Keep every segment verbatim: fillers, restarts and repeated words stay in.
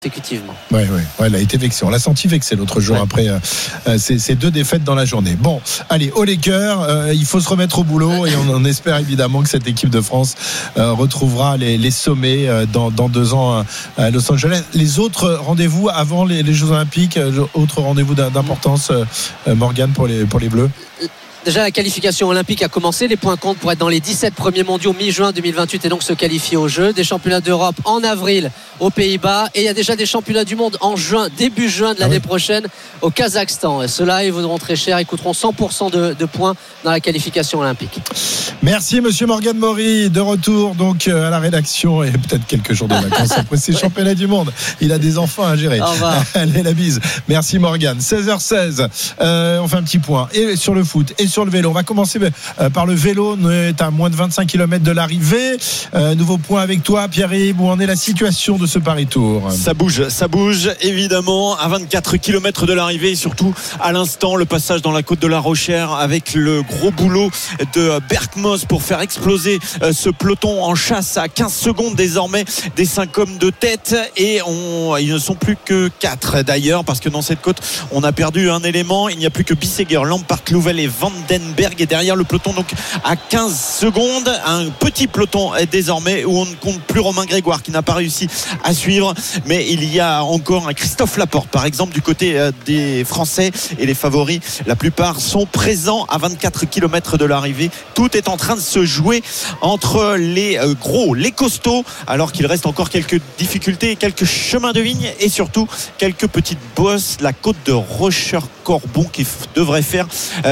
consécutivement. Oui, oui, ouais, elle a été vexée. On l'a senti vexée l'autre jour ouais. après euh, ces, ces deux défaites dans la journée. Bon, allez, haut les cœurs, euh, il faut se remettre au boulot et on, on espère évidemment que cette équipe de France euh, retrouvera les, les sommets euh, dans, dans deux ans à Los Angeles. Les autres rendez-vous avant les, les Jeux Olympiques, euh, autres rendez-vous d'importance, euh, Morgane, pour les, pour les Bleus? Déjà, la qualification olympique a commencé. Les points comptent pour être dans les dix-sept premiers mondiaux mi-juin deux mille vingt-huit et donc se qualifier aux Jeux. Des championnats d'Europe en avril aux Pays-Bas. Et il y a déjà des championnats du monde en juin, début juin de l'année ah oui. prochaine au Kazakhstan. Et ceux-là, ils vaudront très cher. Ils coûteront cent pour cent de, de points dans la qualification olympique. Merci, monsieur Morgane Maury. De retour donc à la rédaction et peut-être quelques jours de vacances après ces championnats du monde. Il a des enfants à gérer. Au revoir. Allez, la bise. Merci, Morgane. seize heures seize. Euh, on fait un petit point. Et sur le foot et sur le vélo. On va commencer par le vélo. On est à moins de vingt-cinq kilomètres de l'arrivée. Euh, nouveau point avec toi, Pierre-Yves. Où en est la situation de ce Paris-Tour? Ça bouge, ça bouge évidemment à vingt-quatre kilomètres de l'arrivée. Et surtout à l'instant, le passage dans la côte de la Rochère avec le gros boulot de Berkmos pour faire exploser ce peloton en chasse à quinze secondes désormais des cinq hommes de tête. Et on, ils ne sont plus que quatre d'ailleurs, parce que dans cette côte, on a perdu un élément. Il n'y a plus que Bissegger, Lampard, Louvel et Van Den Berg est derrière le peloton, donc à quinze secondes. Un petit peloton désormais où on ne compte plus Romain Grégoire qui n'a pas réussi à suivre, mais il y a encore un Christophe Laporte par exemple du côté des Français, et les favoris la plupart sont présents à vingt-quatre kilomètres de l'arrivée. Tout est en train de se jouer entre les gros, les costauds, alors qu'il reste encore quelques difficultés, quelques chemins de vigne et surtout quelques petites bosses. La côte de Rocheur-Corbon qui devrait faire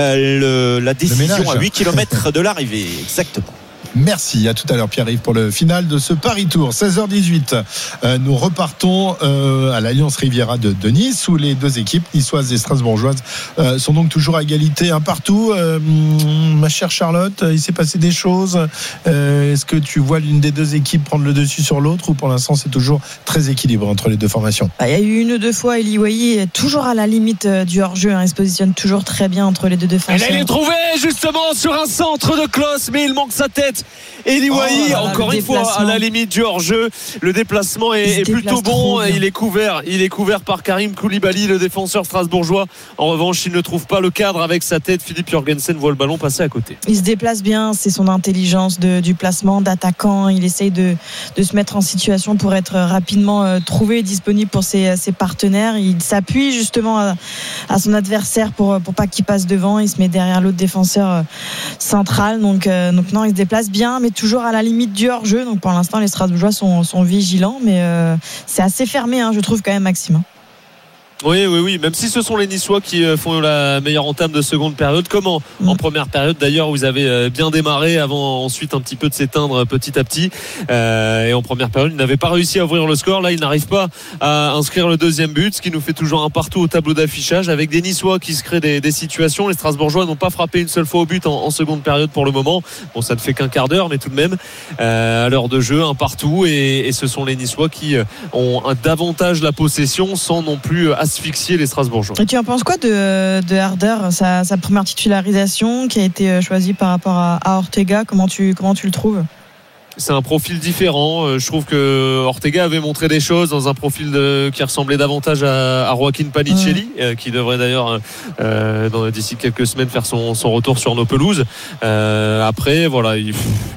euh, le, la décision à huit kilomètres de l'arrivée. Exactement. Merci, à tout à l'heure Pierre-Yves pour le final de ce Paris-Tour. seize heures dix-huit, euh, nous repartons euh, à l'Alliance Riviera de, de Nice, où les deux équipes, niçoises et strasbourgeoises, euh, sont donc toujours à égalité un partout. Euh, ma chère Charlotte, il s'est passé des choses. Euh, est-ce que tu vois l'une des deux équipes prendre le dessus sur l'autre, ou pour l'instant c'est toujours très équilibré entre les deux formations? Il y a eu une ou deux fois, Eli Wahi est toujours à la limite du hors-jeu, hein. Il se positionne toujours très bien entre les deux défenseurs. Elle est trouvée justement sur un centre de Klose, mais il manque sa tête. Eli Wahi, oh, encore une fois à la limite du hors-jeu. Le déplacement est, est plutôt bon. Il est couvert, il est couvert par Karim Koulibaly, le défenseur strasbourgeois. En revanche, il ne trouve pas le cadre avec sa tête. Philippe Jorgensen voit le ballon passer à côté. Il se déplace bien, c'est son intelligence de, du placement d'attaquant. Il essaye de, de se mettre en situation pour être rapidement euh, trouvé et disponible pour ses, ses partenaires. Il s'appuie justement à, à son adversaire pour, pour pas qu'il passe devant. Il se met derrière l'autre défenseur euh, central. Donc, euh, donc non, il se déplace bien, mais toujours à la limite du hors-jeu. Donc pour l'instant, les Strasbourgeois sont, sont vigilants, mais euh, c'est assez fermé, hein, je trouve quand même, Maxime. Oui, oui, oui. Même si ce sont les Niçois qui font la meilleure entame de seconde période, comme en, mmh. en première période d'ailleurs, où vous avez bien démarré avant ensuite un petit peu de s'éteindre petit à petit. Euh, et en première période, ils n'avaient pas réussi à ouvrir le score. Là, ils n'arrivent pas à inscrire le deuxième but, ce qui nous fait toujours un partout au tableau d'affichage, avec des Niçois qui se créent des, des situations. Les Strasbourgeois n'ont pas frappé une seule fois au but en, en seconde période pour le moment. Bon, ça ne fait qu'un quart d'heure, mais tout de même, euh, à l'heure de jeu, un partout. Et, et ce sont les Niçois qui ont davantage la possession sans non plus asphyxier les Strasbourgeois. Et tu en penses quoi de, de Harder, sa, sa première titularisation qui a été choisie par rapport à, à Ortega? Comment tu, comment tu le trouves? C'est un profil différent. Je trouve que Ortega avait montré des choses dans un profil de, qui ressemblait davantage à, à Joaquin Panicelli, mmh. qui devrait d'ailleurs euh, dans, d'ici quelques semaines faire son, son retour sur nos pelouses. Euh, après, voilà, il,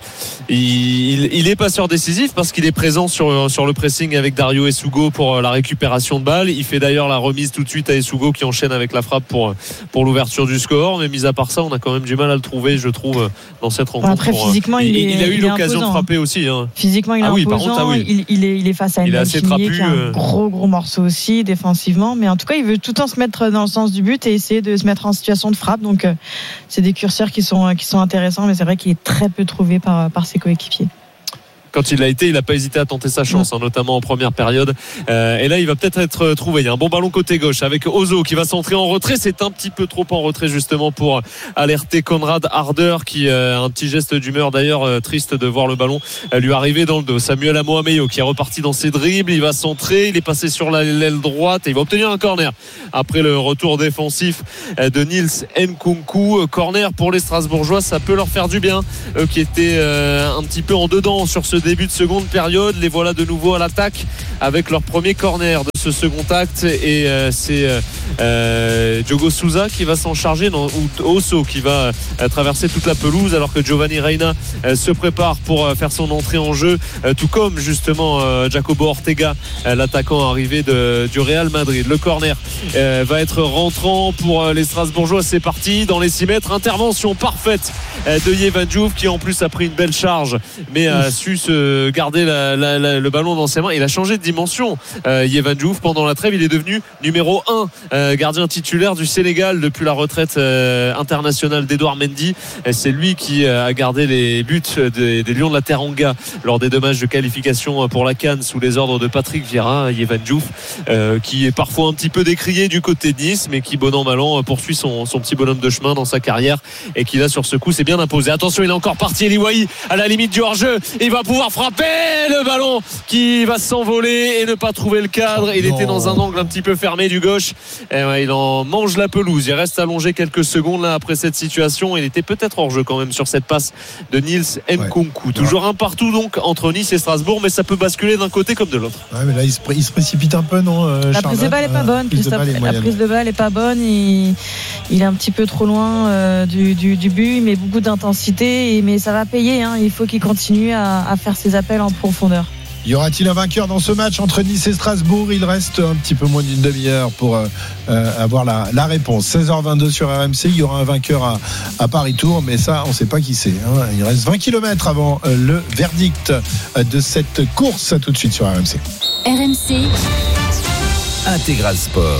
il, il est passeur décisif parce qu'il est présent sur, sur le pressing avec Dario Essugo pour la récupération de balles. Il fait d'ailleurs la remise tout de suite à Essugo qui enchaîne avec la frappe pour, pour l'ouverture du score. Mais mis à part ça, on a quand même du mal à le trouver, je trouve, dans cette rencontre. Après, pour, physiquement, il, il, est, il a eu il l'occasion de frapper aussi. Hein. Physiquement, il est ah oui, imposant. Par contre, ah oui. il, il, est, il est face à une Chinier qui a un gros, gros morceau aussi défensivement. Mais en tout cas, il veut tout le temps se mettre dans le sens du but et essayer de se mettre en situation de frappe. Donc, euh, c'est des curseurs qui sont, qui sont intéressants. Mais c'est vrai qu'il est très peu trouvé par, par ses coéquipiers. Quand il l'a été, il n'a pas hésité à tenter sa chance, hein, notamment en première période. Euh, et là, il va peut-être être trouvé. Il y a un bon ballon côté gauche avec Ozo qui va s'entrer en retrait. C'est un petit peu trop en retrait justement pour alerter Konrad Harder qui a un petit geste d'humeur d'ailleurs, euh, triste de voir le ballon euh, lui arriver dans le dos. Samuel Amoameyo qui est reparti dans ses dribbles. Il va centrer. Il est passé sur la, l'aile droite et il va obtenir un corner. Après le retour défensif euh, de Nils Nkunku. Corner pour les Strasbourgeois. Ça peut leur faire du bien. Eux qui étaient euh, un petit peu en dedans sur ce début de seconde période. Les voilà de nouveau à l'attaque avec leur premier corner de ce second acte et euh, c'est euh, euh, Diogo Souza qui va s'en charger, non, ou Osso qui va euh, traverser toute la pelouse alors que Giovanni Reina euh, se prépare pour euh, faire son entrée en jeu, euh, tout comme justement euh, Jacobo Ortega, euh, l'attaquant arrivé de, du Real Madrid. Le corner euh, va être rentrant pour euh, les Strasbourgeois. C'est parti dans les six mètres, intervention parfaite euh, de Yevan Diouf qui en plus a pris une belle charge mais a su se garder la, la, la, le ballon dans ses mains. Il a changé de dimension, euh, Yevan Diouf. Pendant la trêve, il est devenu numéro un euh, gardien titulaire du Sénégal depuis la retraite euh, internationale d'Edouard Mendy. Et c'est lui qui euh, a gardé les buts des, des Lions de la Teranga lors des deux matchs de qualification pour la CAN sous les ordres de Patrick Vieira. Yevan Diouf euh, qui est parfois un petit peu décrié du côté de Nice mais qui bon an mal an poursuit son, son petit bonhomme de chemin dans sa carrière et qui là sur ce coup s'est bien imposé. Attention, il est encore parti, Eli Wahi à la limite du hors-jeu, il va pouvoir frapper le ballon qui va s'envoler et ne pas trouver le cadre. Il non. était dans un angle un petit peu fermé du gauche et ouais, il en mange la pelouse. Il reste allongé quelques secondes là après cette situation. Il était peut-être hors jeu quand même sur cette passe de Nils Nkunku. Ouais. Toujours un partout donc entre Nice et Strasbourg, mais ça peut basculer d'un côté comme de l'autre. Ouais, mais là il se, pré- il se précipite un peu, non euh, La prise de balle est pas bonne. Prise de balle est la prise de balle est pas bonne. Il, il est un petit peu trop loin euh, du, du, du but, mais beaucoup d'intensité. Et, mais ça va payer. Hein. Il faut qu'il continue à, à faire ses appels en profondeur. Y aura-t-il un vainqueur dans ce match entre Nice et Strasbourg? Il reste un petit peu moins d'une demi-heure pour euh, avoir la, la réponse. seize heures vingt-deux sur R M C. Il y aura un vainqueur à, à Paris-Tours, mais ça, on ne sait pas qui c'est. Hein. Il reste vingt kilomètres avant euh, le verdict de cette course. À tout de suite sur R M C. R M C Intégral Sport.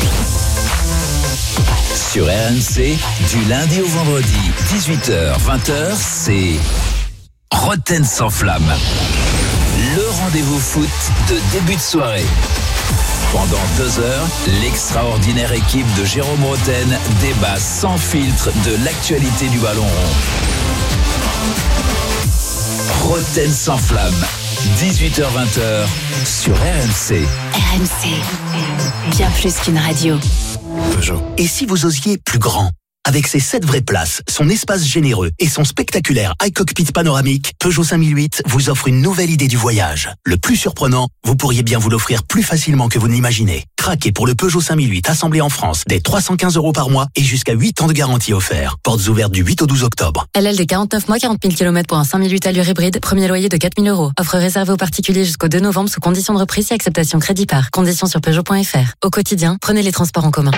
Sur R M C, du lundi au vendredi, dix-huit heures vingt heures, c'est Roten sans flamme. Le rendez-vous foot de début de soirée. Pendant deux heures, l'extraordinaire équipe de Jérôme Roten débat sans filtre de l'actualité du ballon rond. Roten sans flamme, dix-huit heures vingt heures sur R M C. R M C, bien plus qu'une radio. Peugeot. Et si vous osiez plus grand? Avec ses sept vraies places, son espace généreux et son spectaculaire iCockpit panoramique, Peugeot cinq mille huit vous offre une nouvelle idée du voyage. Le plus surprenant, vous pourriez bien vous l'offrir plus facilement que vous ne l'imaginez. Craquez pour le Peugeot cinq mille huit assemblé en France dès trois cent quinze euros par mois et jusqu'à huit ans de garantie offert. Portes ouvertes du huit au douze octobre. L L D quarante-neuf mois, quarante mille kilomètres pour un cinq mille huit allure hybride. Premier loyer de quatre mille euros. Offre réservée aux particuliers jusqu'au deux novembre sous conditions de reprise et acceptation crédit par. Conditions sur Peugeot point F R. Au quotidien, prenez les transports en commun.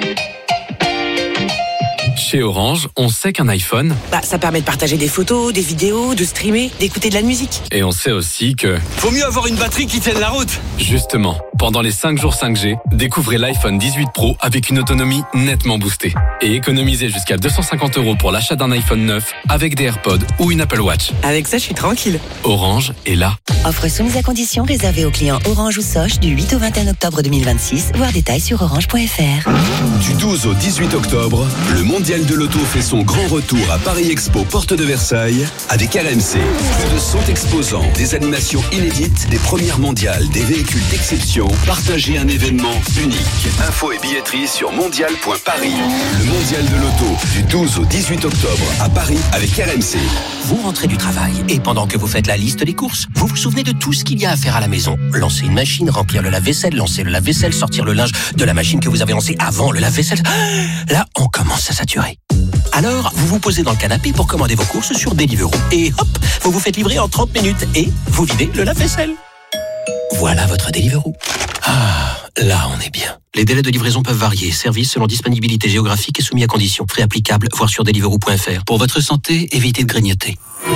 Chez Orange, on sait qu'un iPhone, bah, ça permet de partager des photos, des vidéos, de streamer, d'écouter de la musique. Et on sait aussi que... Faut mieux avoir une batterie qui tienne la route. Justement, pendant les cinq jours cinq G, découvrez l'iPhone dix-huit Pro avec une autonomie nettement boostée. Et économisez jusqu'à deux cent cinquante euros pour l'achat d'un iPhone neuf avec des AirPods ou une Apple Watch. Avec ça, je suis tranquille. Orange est là. Offre soumise à conditions réservée aux clients Orange ou Soch du huit au vingt et un octobre deux mille vingt-six. Voir détails sur orange point F R. Du douze au dix-huit octobre, le Mondial de l'Auto fait son grand retour à Paris Expo, porte de Versailles, avec R M C. Plus de cent exposants, des animations inédites, des premières mondiales, des véhicules d'exception. Partagez un événement unique. Infos et billetterie sur mondial point paris. Le Mondial de l'Auto, du douze au dix-huit octobre, à Paris, avec R M C. Vous rentrez du travail et pendant que vous faites la liste des courses, vous vous souvenez de tout ce qu'il y a à faire à la maison. Lancer une machine, remplir le lave-vaisselle, lancer le lave-vaisselle, sortir le linge de la machine que vous avez lancée avant le lave-vaisselle. Là, on commence à saturer. Alors, vous vous posez dans le canapé pour commander vos courses sur Deliveroo. Et hop, vous vous faites livrer en trente minutes et vous videz le lave-vaisselle. Voilà votre Deliveroo. Ah, là on est bien. Les délais de livraison peuvent varier. Service selon disponibilité géographique et soumis à conditions. Frais applicables, voir sur deliveroo point F R. Pour votre santé, évitez de grignoter.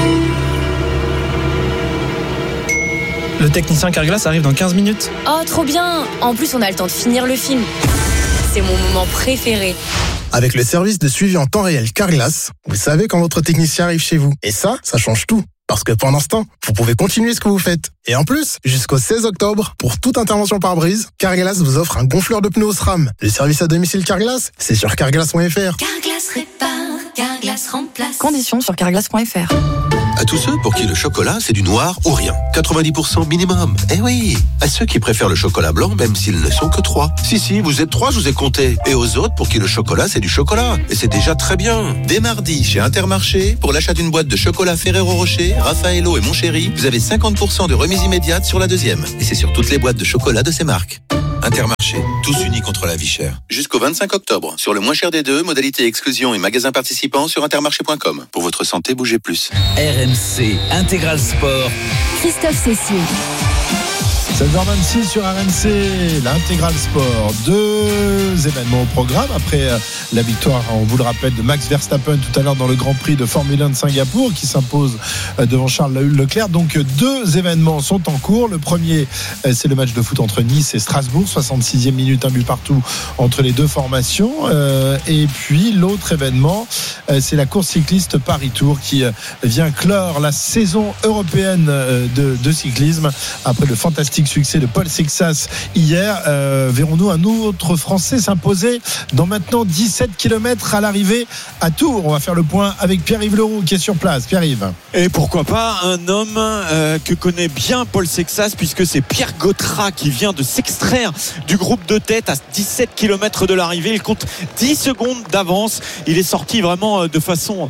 Le technicien Carglass arrive dans quinze minutes. Oh, trop bien! En plus, on a le temps de finir le film. C'est mon moment préféré. Avec le service de suivi en temps réel Carglass, vous savez quand votre technicien arrive chez vous. Et ça, ça change tout. Parce que pendant ce temps, vous pouvez continuer ce que vous faites. Et en plus, jusqu'au seize octobre, pour toute intervention par brise, Carglass vous offre un gonfleur de pneus SRAM. Le service à domicile Carglass, c'est sur carglass point F R. Carglass répare, Carglass Carglass remplace. Conditions sur carglass point f r. À tous ceux pour qui le chocolat c'est du noir ou rien. quatre-vingt-dix pour cent minimum. Eh oui. À ceux qui préfèrent le chocolat blanc même s'ils ne sont que trois. Si si, vous êtes trois, je vous ai compté. Et aux autres pour qui le chocolat c'est du chocolat. Et c'est déjà très bien. Dès mardi chez Intermarché, pour l'achat d'une boîte de chocolat Ferrero Rocher, Raffaello et Mon Chéri, vous avez cinquante pour cent de remise immédiate sur la deuxième. Et c'est sur toutes les boîtes de chocolat de ces marques. Intermarché, tous unis contre la vie chère. Jusqu'au vingt-cinq octobre, sur le moins cher des deux, modalité exclusion et magasins participants sur intermarché point com. Pour votre santé, bougez plus. R M C Intégral Sport. Christophe Cessieux. seize heures vingt-six sur R M C, l'Intégral Sport. Deux événements au programme après la victoire, on vous le rappelle, de Max Verstappen tout à l'heure dans le Grand Prix de Formule un de Singapour qui s'impose devant Charles Leclerc. Donc deux événements sont en cours. Le premier, c'est le match de foot entre Nice et Strasbourg, soixante-sixième minute, un but partout entre les deux formations. Et puis l'autre événement, c'est la course cycliste Paris-Tours qui vient clore la saison européenne de, de cyclisme après le fantastique succès de Paul Sexas hier. Euh, verrons-nous un autre Français s'imposer dans maintenant dix-sept kilomètres à l'arrivée à Tours? On va faire le point avec Pierre-Yves Leroux qui est sur place. Pierre-Yves. Et pourquoi pas un homme euh, que connaît bien Paul Sexas, puisque c'est Pierre Gautrat qui vient de s'extraire du groupe de tête à dix-sept kilomètres de l'arrivée. Il compte dix secondes d'avance. Il est sorti vraiment de façon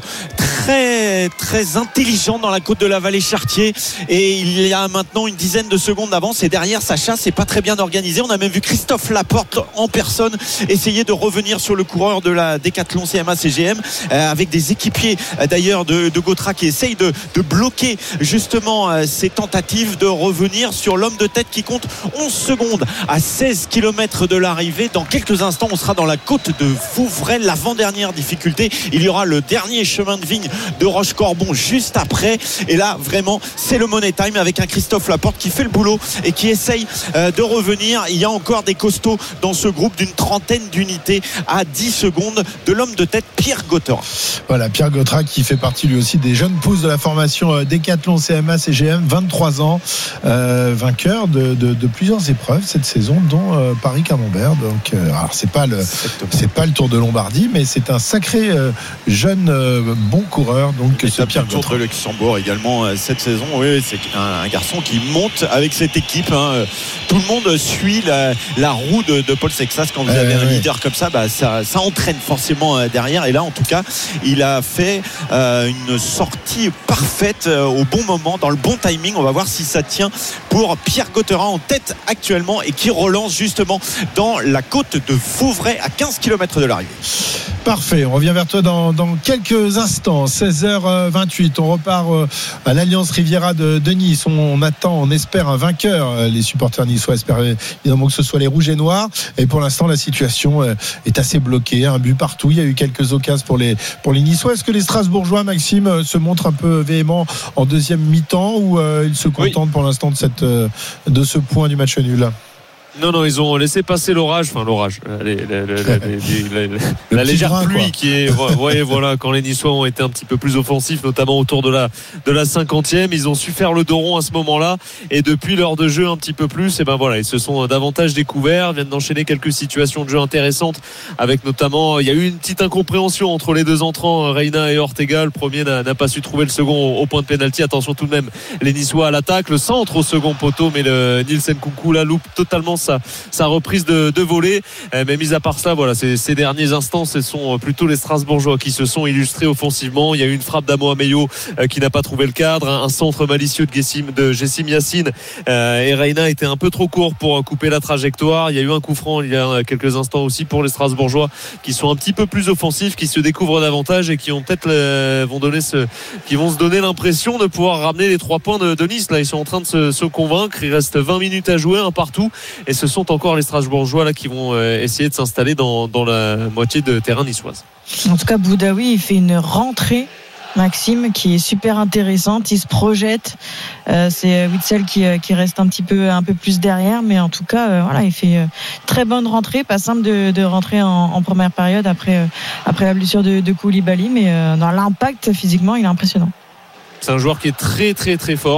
très très intelligente dans la côte de la Vallée Chartier, et il y a maintenant une dizaine de secondes d'avance. Et derrière, sa chasse n'est pas très bien organisée. On a même vu Christophe Laporte en personne essayer de revenir sur le coureur de la Décathlon C M A C G M, euh, avec des équipiers euh, d'ailleurs de, de Gautrat qui essayent de, de bloquer justement euh, ces tentatives de revenir sur l'homme de tête qui compte onze secondes à seize kilomètres de l'arrivée. Dans quelques instants, on sera dans la côte de Vouvray, l'avant-dernière difficulté. Il y aura le dernier chemin de vigne de Roche-Corbon juste après. Et là, vraiment, c'est le money time avec un Christophe Laporte qui fait le boulot et qui essaye euh, de revenir. Il y a encore des costauds dans ce groupe d'une trentaine d'unités à dix secondes de l'homme de tête Pierre Gautrat. Voilà, Pierre Gautrat qui fait partie lui aussi des jeunes pousses de la formation Décathlon C M A C G M, vingt-trois ans, euh, vainqueur de, de, de plusieurs épreuves cette saison, dont euh, Paris-Camembert. Donc, euh, alors c'est pas le c'est pas le Tour de Lombardie, mais c'est un sacré euh, jeune euh, bon coureur. Donc et ce Pierre Tour de Luxembourg également euh, cette saison. Oui, c'est un, un garçon qui monte avec cette équipe. Hein. Tout le monde suit la, la roue de, de Paul Sexas. Quand vous avez euh, un oui. leader comme ça, bah, ça, ça entraîne forcément euh, derrière. Et là, en tout cas, il a fait euh, une sortie parfaite euh, au bon moment, dans le bon timing. On va voir si ça tient pour Pierre Gautrat en tête actuellement et qui relance justement dans la côte de Vouvray à quinze kilomètres de l'arrivée. Parfait, on revient vers toi dans, dans quelques instants. Seize heures vingt-huit, on repart à l'Alliance Riviera de, de Nice. On, on attend, on espère un vainqueur. Les supporters niçois espèrent évidemment que ce soit les Rouges et Noirs. Et pour l'instant, la situation est assez bloquée. Un but partout. Il y a eu quelques occasions pour les, pour les Niçois. Est-ce que les Strasbourgeois, Maxime, se montrent un peu véhéments en deuxième mi-temps, ou euh, ils se contentent oui. pour l'instant de, cette, de ce point du match nul? Non, non, ils ont laissé passer l'orage, enfin l'orage, les, les, les, les, les, la légère brin, pluie quoi. Qui est, ouais, voilà, quand les Niçois ont été un petit peu plus offensifs, notamment autour de la de la cinquantième, ils ont su faire le dos rond à ce moment-là, et depuis l'heure de jeu un petit peu plus, et ben voilà, ils se sont davantage découverts, viennent d'enchaîner quelques situations de jeu intéressantes, avec notamment, il y a eu une petite incompréhension entre les deux entrants, Reina et Ortega. Le premier n'a, n'a pas su trouver le second au, au point de pénalty. Attention tout de même, les Niçois à l'attaque, le centre au second poteau, mais le Nielsen Coucou là loupe totalement Sa, sa reprise de, de volée. Mais mis à part cela, voilà, ces, ces derniers instants, ce sont plutôt les Strasbourgeois qui se sont illustrés offensivement. Il y a eu une frappe d'Amo Ameyo euh, qui n'a pas trouvé le cadre, un, un centre malicieux de Gessim, de Gessim Yassine, euh, et Reina était un peu trop court pour couper la trajectoire. Il y a eu un coup franc il y a quelques instants aussi pour les Strasbourgeois, qui sont un petit peu plus offensifs, qui se découvrent davantage et qui ont peut-être euh, vont donner ce, qui vont se donner l'impression de pouvoir ramener les trois points de, de Nice. Là, ils sont en train de se, se convaincre. Il reste vingt minutes à jouer, un partout, et ce sont encore les Strasbourgeois là qui vont euh, essayer de s'installer dans, dans la moitié de terrain niçoise. En tout cas, Boudaoui, il fait une rentrée, Maxime, qui est super intéressante. Il se projette. Euh, c'est Witzel qui, qui reste un petit peu, un peu plus derrière, mais en tout cas, euh, voilà, il fait euh, très bonne rentrée. Pas simple de, de rentrer en, en première période après, euh, après la blessure de, de Koulibaly, mais euh, dans l'impact physiquement, il est impressionnant. C'est un joueur qui est très très très fort.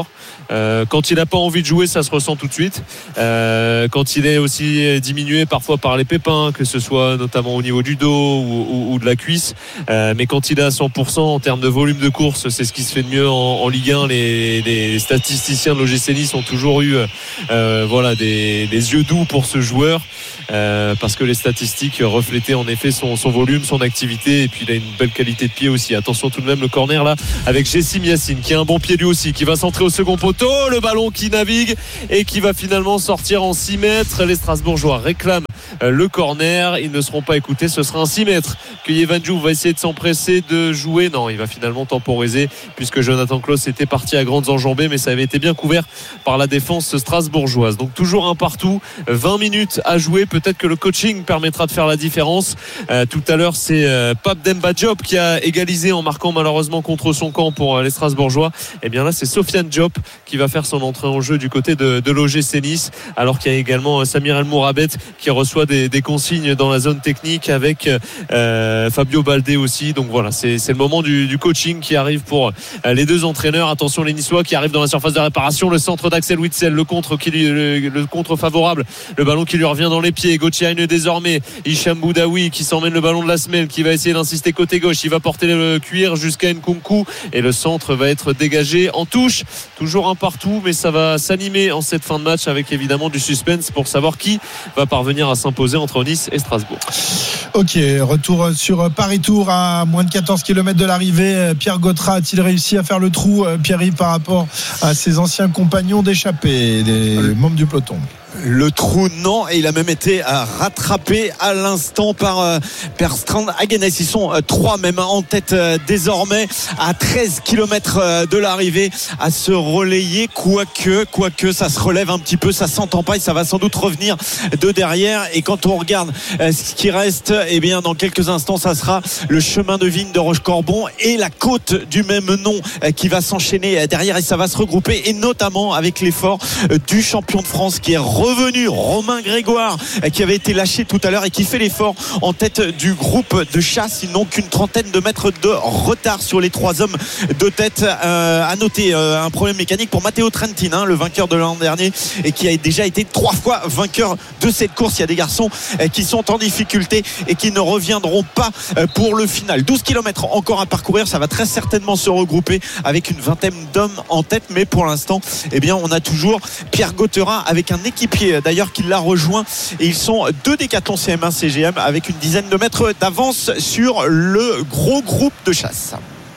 Euh, quand il n'a pas envie de jouer, ça se ressent tout de suite. Euh, quand il est aussi diminué parfois par les pépins, que ce soit notamment au niveau du dos ou, ou, ou de la cuisse. Euh, mais quand il est à cent pour cent en termes de volume de course, c'est ce qui se fait de mieux en, en Ligue un. Les, les statisticiens de l'O G C Nice ont toujours eu euh, voilà, des, des yeux doux pour ce joueur. Euh, parce que les statistiques reflétaient en effet son, son volume, son activité, et puis il a une belle qualité de pied aussi. Attention tout de même, le corner là avec Jessim Yacine qui a un bon pied lui aussi, qui va centrer au second poteau, le ballon qui navigue et qui va finalement sortir en six mètres. Les Strasbourgeois réclament le corner, ils ne seront pas écoutés, ce sera un six mètres que Yevanjou va essayer de s'empresser de jouer. Non, il va finalement temporiser puisque Jonathan Klaus était parti à grandes enjambées, mais ça avait été bien couvert par la défense strasbourgeoise. Donc toujours un partout, vingt minutes à jouer. Peut-être que le coaching permettra de faire la différence. Euh, tout à l'heure, c'est euh, Pape Demba Diop qui a égalisé en marquant malheureusement contre son camp pour euh, les Strasbourgeois. Et bien là, c'est Sofiane Diop qui va faire son entrée en jeu du côté de, de l'O G C Nice, alors qu'il y a également euh, Samir El Mourabet qui reçoit des, des consignes dans la zone technique avec euh, Fabio Baldé aussi. Donc voilà, c'est, c'est le moment du, du coaching qui arrive pour euh, les deux entraîneurs. Attention les Niçois qui arrivent dans la surface de réparation. Le centre d'Axel Witsel, le contre qui lui, le, le contre favorable, le ballon qui lui revient dans les pieds. Gauthier désormais, Hicham Boudaoui qui s'emmène le ballon de la semelle, qui va essayer d'insister côté gauche, il va porter le cuir jusqu'à Nkunku et le centre va être dégagé en touche. Toujours un partout, mais ça va s'animer en cette fin de match avec évidemment du suspense pour savoir qui va parvenir à s'imposer entre Nice et Strasbourg. Ok, retour sur Paris-Tours à moins de quatorze kilomètres de l'arrivée. Pierre Gautrat a-t-il réussi à faire le trou, Pierre-Yves, par rapport à ses anciens compagnons d'échappée, des membres du peloton? Le trou, non, et il a même été euh, rattrapé à l'instant par euh, Bertrand Hagenes. Ils sont euh, trois même en tête euh, désormais à treize kilomètres euh, de l'arrivée à se relayer, quoique quoique ça se relève un petit peu, ça s'entend pas et ça va sans doute revenir de derrière. Et quand on regarde euh, ce qui reste, eh bien dans quelques instants ça sera le chemin de vigne de Rochecorbon et la côte du même nom euh, qui va s'enchaîner euh, derrière, et ça va se regrouper, et notamment avec l'effort euh, du champion de France qui est revenu, Romain Grégoire, qui avait été lâché tout à l'heure et qui fait l'effort en tête du groupe de chasse. Ils n'ont qu'une trentaine de mètres de retard sur les trois hommes de tête. Euh, à noter euh, un problème mécanique pour Matteo Trentin, hein, le vainqueur de l'an dernier et qui a déjà été trois fois vainqueur de cette course. Il y a des garçons euh, qui sont en difficulté et qui ne reviendront pas euh, pour le final. douze kilomètres encore à parcourir, ça va très certainement se regrouper avec une vingtaine d'hommes en tête, mais pour l'instant, eh bien, on a toujours Pierre Gauthierin avec un équipier d'ailleurs qui l'a rejoint, et ils sont deux Décathlon C M un C G M avec une dizaine de mètres d'avance sur le gros groupe de chasse.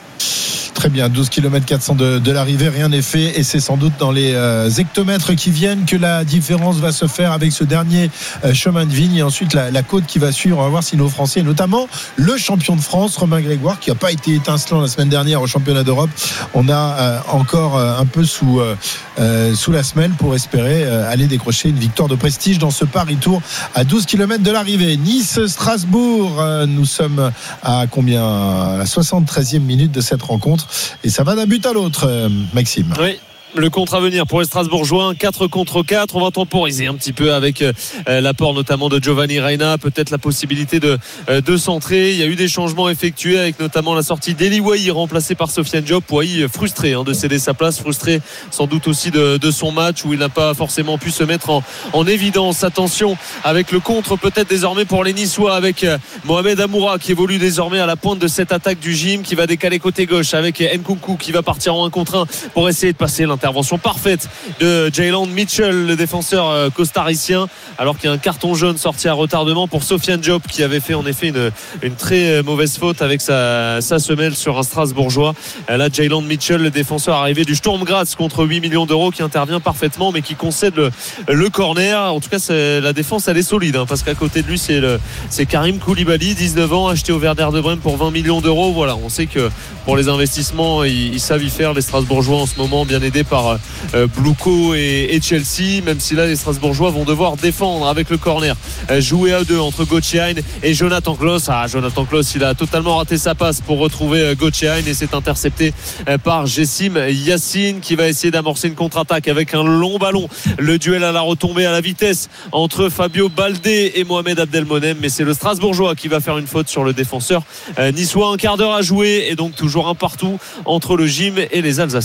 Très bien, douze kilomètres quatre cents de, de l'arrivée, rien n'est fait, et c'est sans doute dans les euh, hectomètres qui viennent que la différence va se faire avec ce dernier euh, chemin de vigne, et ensuite la, la côte qui va suivre. On va voir si nos Français, notamment le champion de France Romain Grégoire, qui n'a pas été étincelant la semaine dernière au championnat d'Europe, on a euh, encore euh, un peu sous, euh, euh, sous la semelle pour espérer euh, aller décrocher une victoire de prestige dans ce Paris-Tour à douze kilomètres de l'arrivée. Nice-Strasbourg, euh, nous sommes à combien, à la soixante-treizième minute de cette rencontre, et ça va d'un but à l'autre, euh, Maxime. Oui. Le contre à venir pour les Strasbourgeois, quatre contre quatre. On va temporiser un petit peu avec euh, l'apport notamment de Giovanni Reina, peut-être la possibilité de, euh, de centrer. Il y a eu des changements effectués avec notamment la sortie d'Eli Wahi remplacé par Sofiane Diop. Wahi frustré hein, de céder sa place, frustré sans doute aussi de, de son match où il n'a pas forcément pu se mettre en, en évidence. Attention avec le contre peut-être désormais pour les Niçois, avec euh, Mohamed Amoura qui évolue désormais à la pointe de cette attaque du gym, qui va décaler côté gauche avec Nkunku qui va partir en un contre un pour essayer de passer l'intervention. Intervention parfaite de Jalen Mitchell, le défenseur costaricien, alors qu'il y a un carton jaune sorti à retardement pour Sofiane Diop qui avait fait en effet une, une très mauvaise faute avec sa, sa semelle sur un Strasbourgeois. Là, Jalen Mitchell, le défenseur arrivé du Sturm Graz contre huit millions d'euros, qui intervient parfaitement mais qui concède le, le corner. En tout cas, c'est, la défense elle est solide hein, parce qu'à côté de lui c'est, le, c'est Karim Koulibaly, dix-neuf ans, acheté au Werder de Brême pour vingt millions d'euros. Voilà, on sait que pour les investissements ils, ils savent y faire, les Strasbourgeois en ce moment, bien aidés par euh, Bluco et, et Chelsea, même si là les Strasbourgeois vont devoir défendre avec le corner, euh, jouer à deux entre Gauthier et Jonathan Klaus. Ah, Jonathan Klaus, il a totalement raté sa passe pour retrouver euh, Gauthier et c'est intercepté euh, par Jessim Yacine qui va essayer d'amorcer une contre-attaque avec un long ballon. Le duel à la retombée à la vitesse entre Fabio Baldé et Mohamed Abdelmonem, mais c'est le Strasbourgeois qui va faire une faute sur le défenseur euh, niçois. Un quart d'heure à jouer et donc toujours un partout entre le gym et les Alsaciens.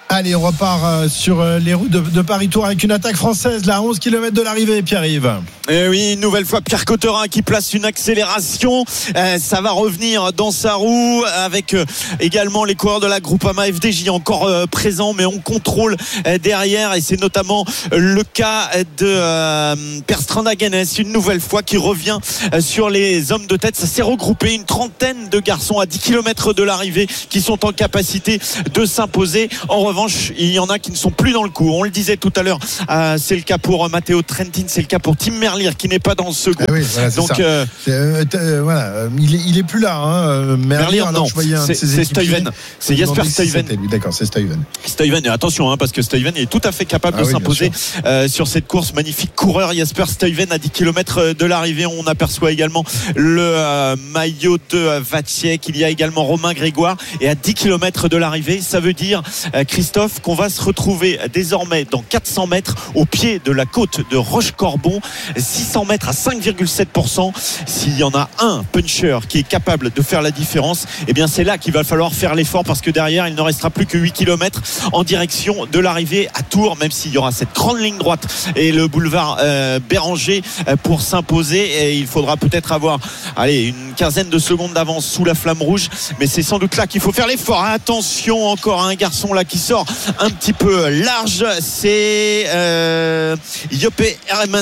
Allez, on repart sur les routes de, de Paris-Tours avec une attaque française, là, à onze kilomètres de l'arrivée, Pierre-Yves. Et oui, une nouvelle fois, Pierre Cotterin qui place une accélération. Euh, ça va revenir dans sa roue avec euh, également les coureurs de la Groupama F D J encore euh, présents, mais on contrôle euh, derrière. Et c'est notamment euh, le cas de euh, Per Strand Hagenes, une nouvelle fois, qui revient euh, sur les hommes de tête. Ça s'est regroupé, une trentaine de garçons à dix kilomètres de l'arrivée qui sont en capacité de s'imposer. En revanche, il y en a qui ne sont plus dans le coup. On le disait tout à l'heure, euh, c'est le cas pour euh, Matteo Trentin, c'est le cas pour Tim Merlier qui n'est pas dans ce groupe. Ah oui, voilà, donc euh, euh, euh, voilà, il est, il est plus là. Hein. Merlier, non, c'est, c'est Stuyven, c'est Jasper Stuyven. D'accord, c'est Stuyven. Stuyven, et attention, hein, parce que Stuyven est tout à fait capable ah de oui, s'imposer euh, sur cette course. Magnifique coureur, Jasper Stuyven, à dix kilomètres de l'arrivée. On aperçoit également le euh, maillot de Vacek. Il y a également Romain Grégoire, et à dix kilomètres de l'arrivée, ça veut dire, euh, Christophe, qu'on va se retrouver désormais dans quatre cents mètres au pied de la côte de Rochecorbon. six cents mètres à cinq virgule sept pour cent. S'il y en a un puncher qui est capable de faire la différence, eh bien c'est là qu'il va falloir faire l'effort, parce que derrière il ne restera plus que huit kilomètres en direction de l'arrivée à Tours, même s'il y aura cette grande ligne droite et le boulevard euh, Béranger euh, pour s'imposer. Et il faudra peut-être avoir allez, une quinzaine de secondes d'avance sous la flamme rouge, mais c'est sans doute là qu'il faut faire l'effort. Attention, encore un garçon là qui sort un petit peu large, c'est euh, Joppe Hermans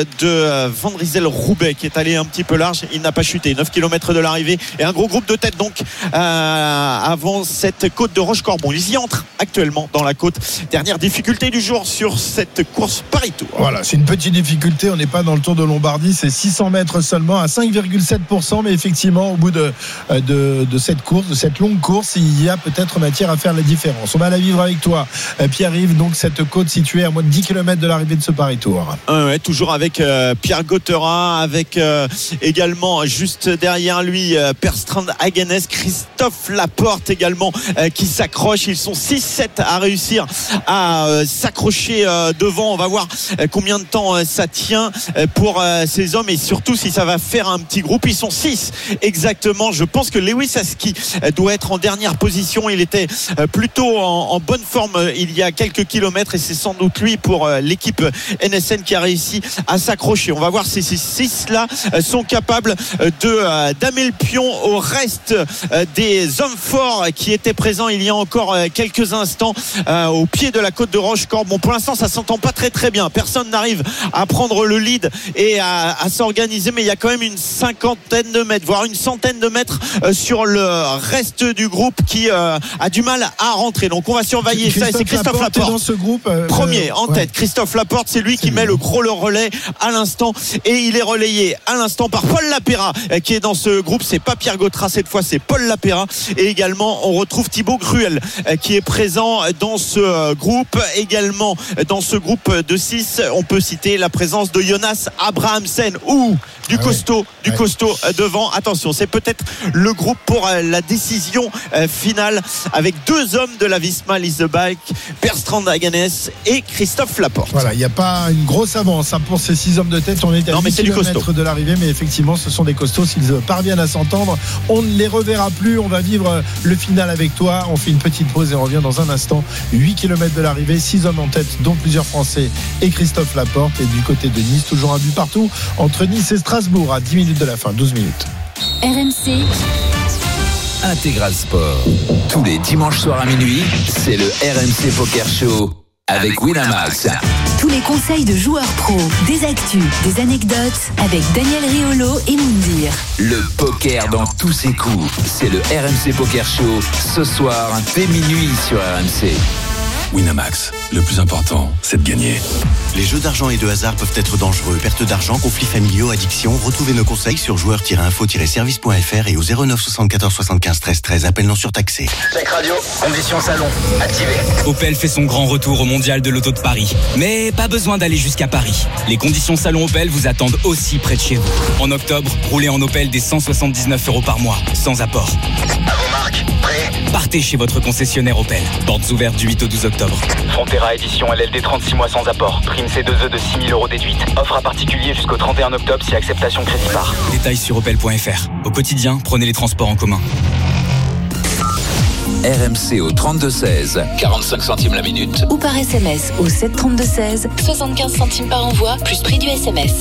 de Van Rysel Roubaix qui est allé un petit peu large. Il n'a pas chuté. neuf kilomètres de l'arrivée et un gros groupe de tête donc euh, avant cette côte de Rochecorbon. Ils y entrent actuellement dans la côte. Dernière difficulté du jour sur cette course Paris-Tours. Voilà, c'est une petite difficulté. On n'est pas dans le Tour de Lombardie. C'est six cents mètres seulement à cinq virgule sept pour cent. Mais effectivement, au bout de, de, de cette course, de cette longue course, il y a peut-être matière à faire la différence. On va la vivre avec toi, Pierre-Yves. Donc cette côte située à moins de dix kilomètres de l'arrivée de ce Paris-Tours. Ah ouais, toujours avec euh, Pierre Cotterin, avec euh, également juste derrière lui euh, Per Strand Hagenes, Christophe Laporte également euh, qui s'accroche. Ils sont six sept à réussir à euh, s'accrocher euh, devant. On va voir euh, combien de temps euh, ça tient euh, pour euh, ces hommes, et surtout si ça va faire un petit groupe. Ils sont six exactement. Je pense que Lewis Aski euh, doit être en dernière position. Il était euh, plutôt en, en bonne forme euh, il y a quelques kilomètres, et c'est sans doute lui pour euh, l'équipe N S N qui a réussi à s'accrocher. On va voir si ces six là sont capables de damer le pion au reste des hommes forts qui étaient présents il y a encore quelques instants au pied de la côte de Rochecorbon. Pour l'instant ça s'entend pas très très bien, personne n'arrive à prendre le lead et à, à s'organiser, mais il y a quand même une cinquantaine de mètres, voire une centaine de mètres sur le reste du groupe qui a du mal à rentrer. Donc on va surveiller ça, et c'est Christophe Laporte, Laporte dans ce groupe, euh, premier en ouais. tête. Christophe Laporte, c'est lui c'est qui lui. met le gros le relais à l'instant, et il est relayé à l'instant par Paul Lapéra qui est dans ce groupe. C'est pas Pierre Gautrat cette fois, c'est Paul Lapéra. Et également on retrouve Thibaut Gruel qui est présent dans ce groupe. Également dans ce groupe de six, on peut citer la présence de Jonas Abrahamsen ou du ah costaud ouais. du ouais. costaud devant. Attention, c'est peut-être le groupe pour la décision finale, avec deux hommes de la Visma Leasebike, Per Strand Hagenes et Christophe Laporte. Voilà, il n'y a pas une grosse avance hein, pour ces six hommes de tête. On est à huit kilomètres de l'arrivée, mais effectivement ce sont des costauds. S'ils parviennent à s'entendre, on ne les reverra plus. On va vivre le final avec toi. On fait une petite pause et on revient dans un instant. huit kilomètres de l'arrivée, six hommes en tête, dont plusieurs Français et Christophe Laporte. Et du côté de Nice, toujours un but partout entre Nice et Strasbourg à dix minutes de la fin, douze minutes. R M C Intégral Sport. Tous les dimanches soirs à minuit, c'est le R M C Poker Show avec Winamax. Tous les conseils de joueurs pros, des actus, des anecdotes avec Daniel Riolo et Moundir. Le poker dans tous ses coups, c'est le R M C Poker Show ce soir dès minuit sur R M C. Winamax, le plus important, c'est de gagner. Les jeux d'argent et de hasard peuvent être dangereux. Perte d'argent, conflits familiaux, addiction. Retrouvez nos conseils sur joueurs tiret info tiret service point f r et au zéro neuf soixante-quatorze soixante-quinze treize treize. Appel non surtaxé. Check radio, conditions salon, activé. Opel fait son grand retour au Mondial de l'Auto de Paris. Mais pas besoin d'aller jusqu'à Paris. Les conditions salon Opel vous attendent aussi près de chez vous. En octobre, roulez en Opel dès cent soixante-dix-neuf euros par mois, sans apport. À vos marques, prêt ? Partez chez votre concessionnaire Opel. Portes ouvertes du huit au douze octobre. Frontera édition L L D trente-six mois sans apport. Prime C deux E de six mille euros déduite. Offre à particulier jusqu'au trente et un octobre si acceptation crédit par. Détails sur opel point f r. Au quotidien, prenez les transports en commun. R M C au trente-deux seize, quarante-cinq centimes la minute. Ou par S M S au sept trente-deux seize, soixante-quinze centimes par envoi, plus prix du S M S.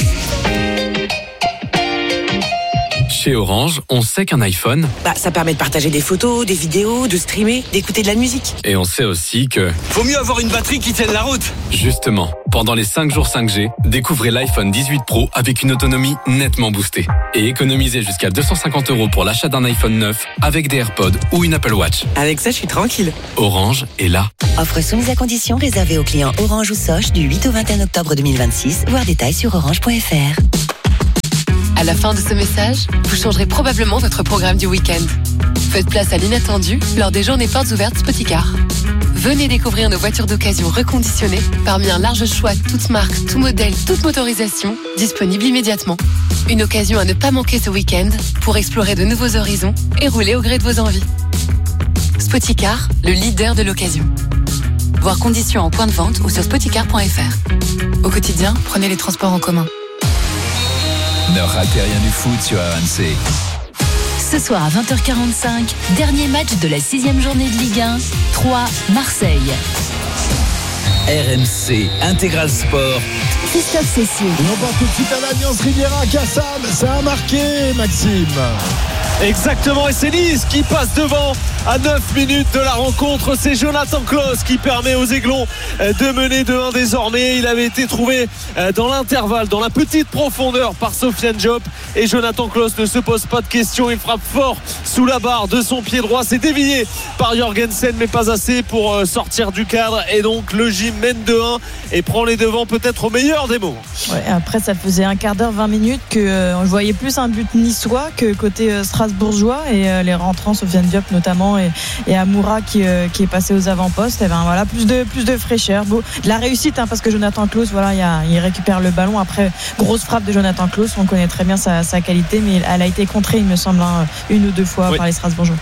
Chez Orange, on sait qu'un iPhone, Bah, ça permet de partager des photos, des vidéos, de streamer, d'écouter de la musique. et on sait aussi que, Faut mieux avoir une batterie qui tienne la route. justement, pendant les cinq jours cinq G, découvrez l'iPhone dix-huit Pro avec une autonomie nettement boostée. Et économisez jusqu'à deux cent cinquante euros pour l'achat d'un iPhone neuf avec des AirPods ou une Apple Watch. Avec ça, je suis tranquille. Orange est là. Offre soumise à condition réservée aux clients Orange ou Soch du huit au vingt et un octobre deux mille vingt-six. Voir détails sur orange point f r. À la fin de ce message, vous changerez probablement votre programme du week-end. Faites place à l'inattendu lors des journées portes ouvertes Spoticar. Venez découvrir nos voitures d'occasion reconditionnées parmi un large choix, toutes marques, tout modèle, toute motorisation, disponible immédiatement. Une occasion à ne pas manquer ce week-end pour explorer de nouveaux horizons et rouler au gré de vos envies. Spoticar, le leader de l'occasion. Voir conditions en point de vente ou sur spoticar point f r. Au quotidien, prenez les transports en commun. Ne ratez rien du foot sur R M C. Ce soir à vingt heures quarante-cinq, dernier match de la sixième journée de Ligue un, trois Marseille. R M C Intégral Sport. Christophe Cessieux. Et on part tout de suite à l'Alliance Riviera. Kassam, ça a marqué, Maxime. Exactement, et c'est Nice qui passe devant à neuf minutes de la rencontre. C'est Jonathan Klaus qui permet aux Aiglons de mener deux un désormais. Il avait été trouvé dans l'intervalle, dans la petite profondeur par Sofiane Diop, et Jonathan Klaus ne se pose pas de questions. Il frappe fort sous la barre de son pied droit. C'est dévié par Jorgensen, mais pas assez pour sortir du cadre, et donc le Gym mène deux un et prend les devants peut-être au meilleur des moments. Ouais, après ça faisait un quart d'heure, vingt minutes que euh, on voyait plus un but niçois que côté euh, strasbourgeois, et euh, les rentrants, Sofiane Diop notamment, et, et Amoura qui, euh, qui est passé aux avant-postes. Et ben voilà, plus de plus de fraîcheur, beau, de la réussite, hein, parce que Jonathan Klaus, voilà, il, a, il récupère le ballon après grosse frappe de Jonathan Klaus. On connaît très bien sa, sa qualité, mais elle a été contrée, il me semble, hein, une ou deux fois oui. par les Strasbourgeois.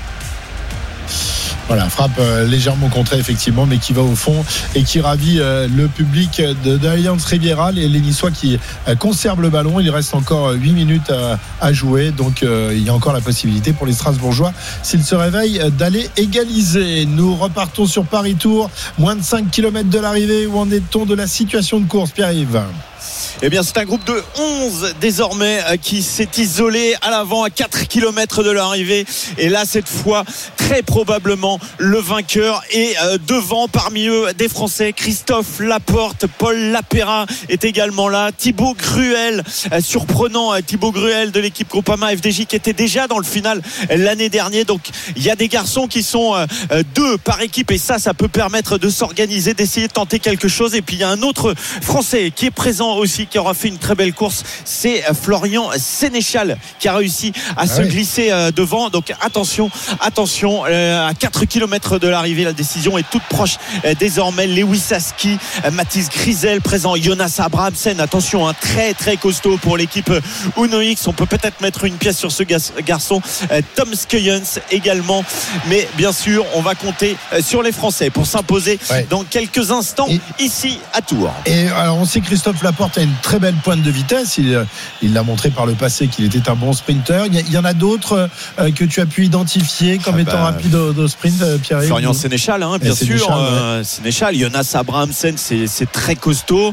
Voilà, frappe euh, légèrement contrée effectivement, mais qui va au fond et qui ravit euh, le public de, de l'Alliance Riviera. Les, les Niçois qui euh, conservent le ballon. Il reste encore huit minutes à, à jouer, donc euh, il y a encore la possibilité pour les Strasbourgeois, s'ils se réveillent, d'aller égaliser. Nous repartons sur Paris-Tours, moins de cinq kilomètres de l'arrivée. Où en est-on de la situation de course, Pierre-Yves ? Eh bien, c'est un groupe de onze désormais qui s'est isolé à l'avant à quatre kilomètres de l'arrivée. Et là, cette fois, très probablement, le vainqueur est devant. Parmi eux, des Français. Christophe Laporte, Paul Lapéra est également là. Thibaut Gruel, surprenant, Thibaut Gruel de l'équipe Groupama F D J, qui était déjà dans le final l'année dernière. Donc, il y a des garçons qui sont deux par équipe. Et ça, ça peut permettre de s'organiser, d'essayer de tenter quelque chose. Et puis, il y a un autre Français qui est présent aussi, qui aura fait une très belle course, c'est Florian Sénéchal qui a réussi à ah se oui. glisser devant. Donc attention, attention, à quatre kilomètres de l'arrivée, la décision est toute proche désormais. Lewis Aski, Mathis Grisel présent, Jonas Abrahamsen, attention, un très très costaud pour l'équipe Uno X. On peut peut-être mettre une pièce sur ce garçon. Tom Skuyens également, mais bien sûr on va compter sur les Français pour s'imposer ouais. dans quelques instants et, ici à Tours. Et alors on sait que Christophe Laporte a une très belle pointe de vitesse. Il, il l'a montré par le passé qu'il était un bon sprinter. Il y, il y en a d'autres euh, que tu as pu identifier comme ah étant bah, rapides au, au sprint, Pierre-Yves. Florian Sénéchal, hein, bien sûr. Sénéchal, euh, ouais. Sénéchal, Jonas Abrahamsen, c'est, c'est très costaud.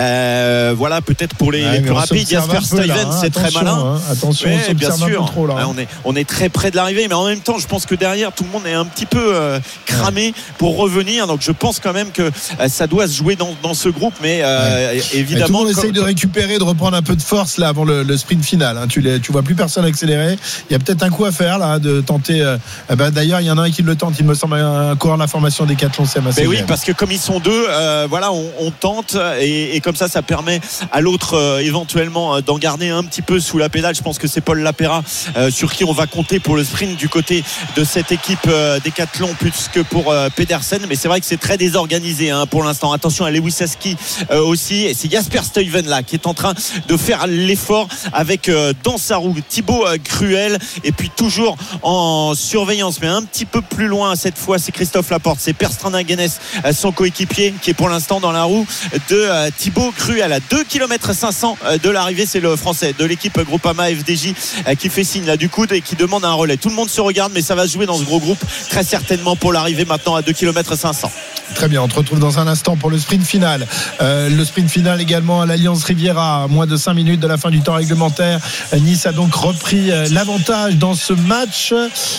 Euh, voilà, peut-être pour les, ouais, les plus rapides. Jasper Stuyven, hein, c'est très malin. Hein, attention, ouais, on bien sûr. Un peu trop, là, hein. on, est, on est très près de l'arrivée, mais en même temps, je pense que derrière, tout le monde est un petit peu euh, cramé ouais. pour revenir. Donc, je pense quand même que euh, ça doit se jouer dans, dans ce groupe, mais euh, ouais. évidemment. Et tout le monde essaye de récupérer, de reprendre un peu de force là avant le, le sprint final. Hein. Tu, les, tu vois plus personne accélérer. Il y a peut-être un coup à faire là, de tenter. Euh, ben, d'ailleurs, il y en a un qui le tente. Il me semble un coureur de la formation Décathlon C M A C. Mais oui, parce que comme ils sont deux, euh, voilà, on, on tente et, et comme ça, ça permet à l'autre euh, éventuellement d'en garder un petit peu sous la pédale. Je pense que c'est Paul Lapéra euh, sur qui on va compter pour le sprint du côté de cette équipe euh, Décathlon plus que pour euh, Pedersen. Mais c'est vrai que c'est très désorganisé hein, pour l'instant. Attention à Lewis Aski euh, aussi. Et c'est Jasper Stuyven là qui est en train de faire l'effort avec euh, dans sa roue Thibaut euh, Cruel, et puis toujours en surveillance, mais un petit peu plus loin cette fois, c'est Christophe Laporte, c'est Per Strand-Hagenes, son coéquipier, qui est pour l'instant dans la roue de Thibaut Cruel à deux kilomètres cinq cents de l'arrivée. C'est le français de l'équipe Groupama F D J qui fait signe là du coude et qui demande un relais. Tout le monde se regarde, mais ça va se jouer dans ce gros groupe très certainement pour l'arrivée maintenant à deux kilomètres cinq cents. Très bien, on te retrouve dans un instant pour le sprint final. Euh, le sprint final également à l'Alliance Riviera, à moins de cinq minutes de la fin du temps réglementaire. Nice a donc repris l'avantage dans ce match,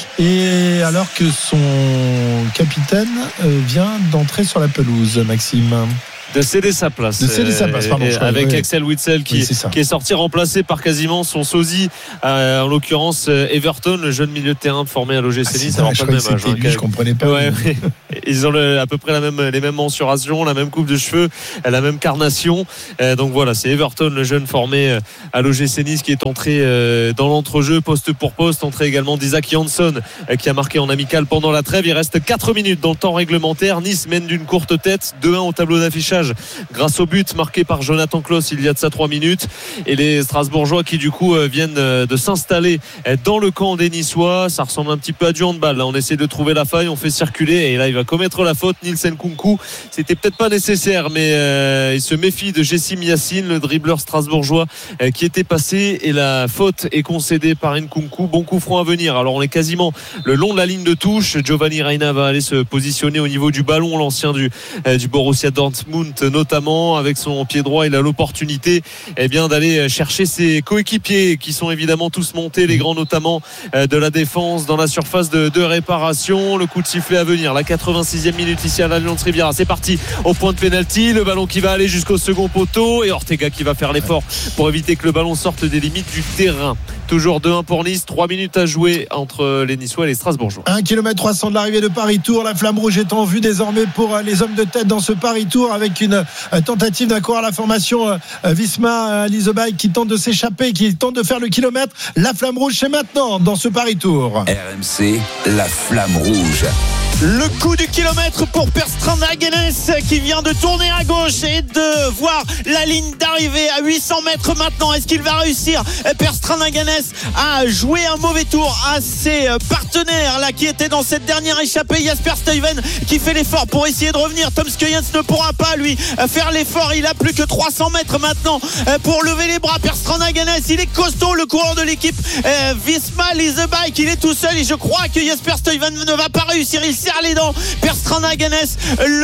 et alors que son capitaine vient d'entrer sur la pelouse, Maxime. De céder sa place, de céder sa place pardon, avec oui. Axel Witsel qui, oui, est qui est sorti remplacé par quasiment son sosie, euh, en l'occurrence Everton, le jeune milieu de terrain formé à l'O G C Nice. Ah, pas le même âge, hein, lui, je comprenais pas. Ouais, ouais. Ils ont le, à peu près la même, les mêmes mensurations, la même coupe de cheveux, la même carnation. Euh, donc voilà, c'est Everton, le jeune formé à l'O G C Nice, qui est entré euh, dans l'entrejeu poste pour poste. Entrée également d'Isaac Jansson euh, qui a marqué en amical pendant la trêve. Il reste quatre minutes dans le temps réglementaire. Nice mène d'une courte tête, deux un au tableau d'affichage, grâce au but marqué par Jonathan Klaus il y a de ça trois minutes, et les Strasbourgeois qui du coup viennent de s'installer dans le camp des Niçois. Ça ressemble un petit peu à du handball, là on essaie de trouver la faille, on fait circuler, et là il va commettre la faute, Nielsen Nkunku. C'était peut-être pas nécessaire, mais euh, il se méfie de Jessim Yacine, le dribbleur strasbourgeois euh, qui était passé, et la faute est concédée par Nkunku. Bon coup franc à venir, alors on est quasiment le long de la ligne de touche. Giovanni Reina va aller se positionner au niveau du ballon, l'ancien du, euh, du Borussia Dortmund notamment. Avec son pied droit, il a l'opportunité eh bien, d'aller chercher ses coéquipiers qui sont évidemment tous montés, les grands notamment euh, de la défense dans la surface de, de réparation. Le coup de sifflet à venir, la quatre-vingt-sixième minute ici à l'Alliance Riviera. C'est parti au point de pénalty, le ballon qui va aller jusqu'au second poteau, et Ortega qui va faire l'effort pour éviter que le ballon sorte des limites du terrain. Toujours deux un pour Nice, trois minutes à jouer entre les Niçois et les Strasbourgeois. un kilomètre trois cents de l'arrivée de Paris-Tours. La flamme rouge est en vue désormais pour les hommes de tête dans ce Paris-Tour, avec une tentative d'accord à la formation Visma Leasebike qui tente de s'échapper, qui tente de faire le kilomètre. La flamme rouge, c'est maintenant dans ce Paris-Tour. R M C, la flamme rouge. Le coup du kilomètre pour Per Strand-Hagenes qui vient de tourner à gauche et de voir la ligne d'arrivée à huit cents mètres maintenant. Est-ce qu'il va réussir, Per Strand-Hagenes, à jouer un mauvais tour à ses partenaires là qui étaient dans cette dernière échappée? Jasper Stuyven qui fait l'effort pour essayer de revenir. Tom Skujens ne pourra pas lui faire l'effort. Il a plus que trois cents mètres maintenant pour lever les bras. Per Strand-Hagenes, il est costaud, le coureur de l'équipe Visma Leasebike. Il est tout seul et je crois que Jasper Stuyven ne va pas réussir. Il serre les dents. Per Strand-Hagenes, le